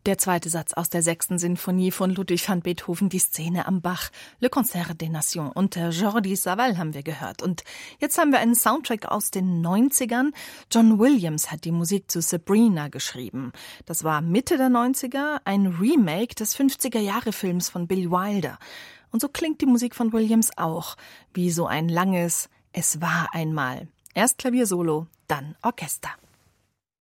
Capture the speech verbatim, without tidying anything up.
Der zweite Satz aus der sechsten Sinfonie von Ludwig van Beethoven, die Szene am Bach, Le Concert des Nations. Unter Jordi Savall haben wir gehört. Und jetzt haben wir einen Soundtrack aus den neunzigern. John Williams hat die Musik zu Sabrina geschrieben. Das war Mitte der neunziger, ein Remake des fünfziger-Jahre-Films von Billy Wilder. Und so klingt die Musik von Williams auch, wie so ein langes Es war einmal. Erst Klaviersolo, dann Orchester.